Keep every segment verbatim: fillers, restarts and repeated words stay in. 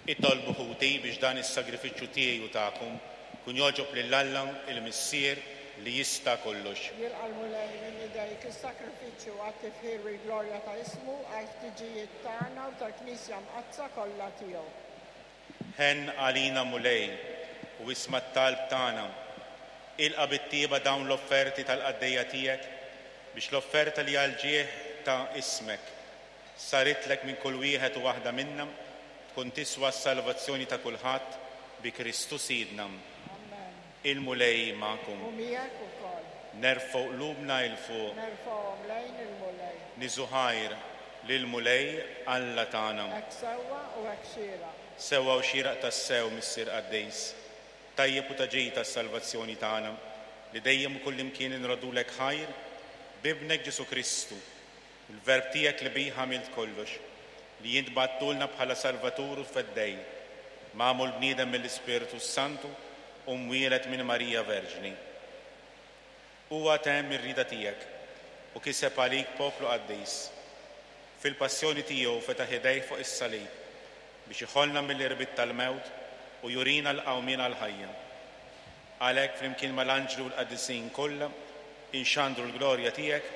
Itolbu ħuti biex dan is-sagrifiċċju tiegħi u tagħkom kun joġob lill-Alla il-Missier li jista' kollox. Jilqa' l-mulej minn idejk is-sakrifiċċju għat-tifħir u l-glorja ta' ismu għal ħtiġijiet tagħna u tal-Knisja mqazza kollha tiegħu. Ħen għalina mulej u isma' t-talb tagħna ilqa' bit-tieba dawn l-offerti tal-qaddejja tiegħek biex l-offerta li għal ġieħ ta' ismek saritlek minn kull wieħed u waħda minnha tkun tiswa s-salvazzjoni ta' kulħadd bi Kristu Sidna. Il-mulej magħkom. U miegħek ukoll. Nerfgħu qlubna il fuq. Nerfgħuhom lejn il-mulej. Niżuħajr lill-mulej Alla tagħna. Hekk sewwa u hekk xieraq. Sewwa u xieraq tas-sew missier qaddejs. Tajjeb u ta' ġej tas-salvazzjoni tagħna li dejjem u kullimkien inrodulek ħajr bibnek Ġesu Kristu, il-verb tiegħek li bih għamilt kollox, li jintbattulna bħala Salvatur u feddej, magħmul bniedem mill-Ispiritu Santu u mwieled minn Marija Verġni. Huwa temm ir-rida tiegħek u kiseb għalik poplu qaddejs. Fil-passjoni tiegħu fetaħ idejh fuq is-salib biex iħollna mill-irbit tal-mewt u jurina l-qawmien għall-ħajja. Għalhekk flimkien mal-anġlu l-qaddisin kollha inxandru l-glorja tiegħek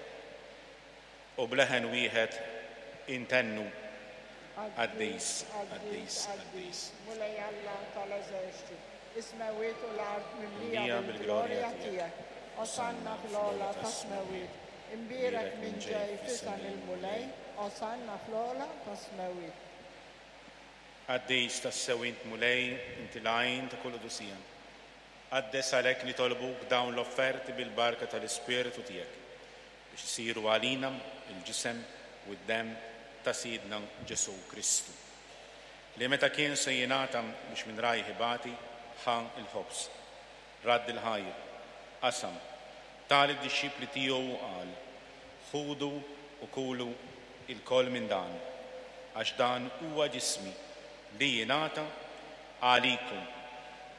u bleħen wieħed intennu qaddejs, qaddejs, qaddejs. Mulej Alla tal-eżerċti, ismewiet u l-art mimlija bil-glorja tiegħek. Osanna fl-ola ta' smewiet, imbierek minn ġej fisan il-mulej, osanna fl-ola ta' smewiet. Qaddejs tas-sewint mulej inti l-għajn ta' kull qudusija. Qaddes għalhekk nitolbuk dawn l-offerti bil-barka tal-Ispiritu tiegħek biex isiru għalina il-ġisem u d-dem ta' Sidna Ġesu Kristu. Li meta kien se jingħata biex minn rajh ibati ħan il-ħobs, radd il-ħajr, qasam, tal id-dixxipli tiegħu qal, ħudu u kulu il-koll minn dan, għax dan huwa ġismi li jingħata għalikum